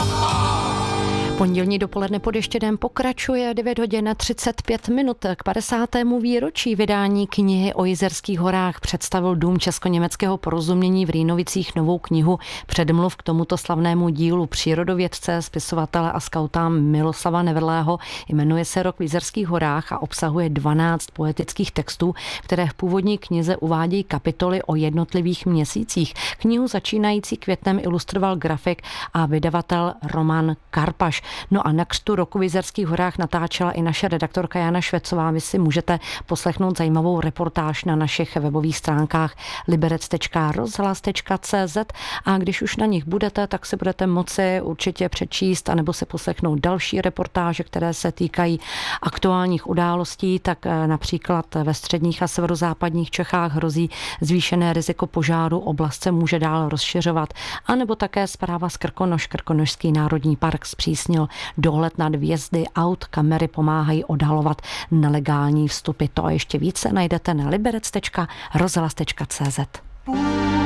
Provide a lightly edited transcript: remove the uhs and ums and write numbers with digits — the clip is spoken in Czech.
Pondělní dopoledne pod Ještědem pokračuje 9 hodin 35 minut k 50. výročí vydání knihy o Jizerských horách. Představil Dům česko-německého porozumění v Rýnovicích novou knihu předmluv k tomuto slavnému dílu přírodovědce, spisovatele a skauta Miloslava Nevrlého. Jmenuje se Rok v Jizerských horách a obsahuje 12 poetických textů, které v původní knize uvádějí kapitoly o jednotlivých měsících. Knihu začínající květnem ilustroval grafik a vydavatel Roman Karpaš. No a na křtu Roku v Jizerských horách natáčela i naše redaktorka Jana Švecová. Vy si můžete poslechnout zajímavou reportáž na našich webových stránkách liberec.rozhlas.cz a když už na nich budete, tak si budete moci určitě přečíst anebo si poslechnout další reportáže, které se týkají aktuálních událostí, tak například ve středních a severozápadních Čechách hrozí zvýšené riziko požáru, oblast se může dál rozšiřovat, anebo také zpráva z Krkonoš, národní park zpřísnil dohled nad vjezdy aut, kamery pomáhají odhalovat nelegální vstupy. To a ještě více najdete na liberec.rozhlas.cz.